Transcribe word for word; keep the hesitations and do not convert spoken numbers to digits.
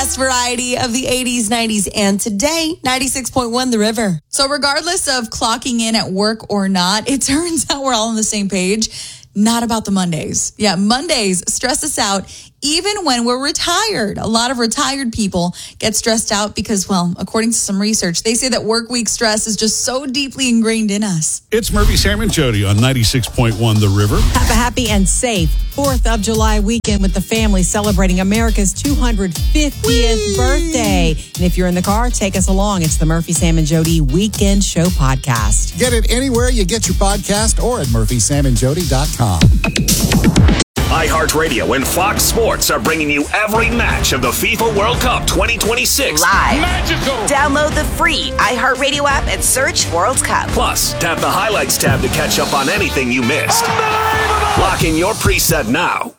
best variety of the eighties, nineties, and today, ninety-six point one The River. So regardless of clocking in at work or not, it turns out we're all on the same page. Not about the Mondays. Yeah, Mondays stress us out even when we're retired. A lot of retired people get stressed out because, well, according to some research, they say that work week stress is just so deeply ingrained in us. It's Murphy, Sam, and Jody on ninety-six point one The River. Have a happy and safe fourth of July weekend with the family celebrating America's two hundred fiftieth Whee! Birthday. And if you're in the car, take us along. It's the Murphy, Sam, and Jody Weekend Show Podcast. Get it anywhere you get your podcast or at murphy sam and jody dot com. iHeartRadio and Fox Sports are bringing you every match of the FIFA World Cup twenty twenty-six. Live. Magical. Download the free iHeartRadio app and search World Cup. Plus, tap the Highlights tab to catch up on anything you missed. Lock in your preset now.